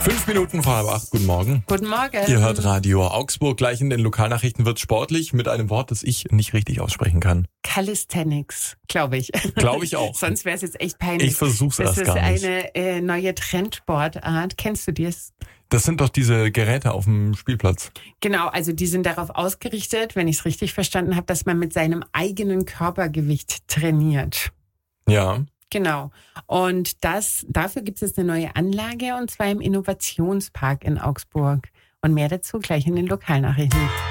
5 Minuten vor 7:30. Guten Morgen. Guten Morgen. Ihr hört Radio Augsburg. Gleich in den Lokalnachrichten wird sportlich mit einem Wort, das ich nicht richtig aussprechen kann. Calisthenics, glaube ich. Glaube ich auch. Sonst wäre es jetzt echt peinlich. Ich versuch's erst gar nicht. Das ist eine neue Trendsportart. Kennst du das? Das sind doch diese Geräte auf dem Spielplatz. Genau, also die sind darauf ausgerichtet, wenn ich es richtig verstanden habe, dass man mit seinem eigenen Körpergewicht trainiert. Ja. Genau. Und dafür gibt es eine neue Anlage, und zwar im Innovationspark in Augsburg. Und mehr dazu gleich in den Lokalnachrichten.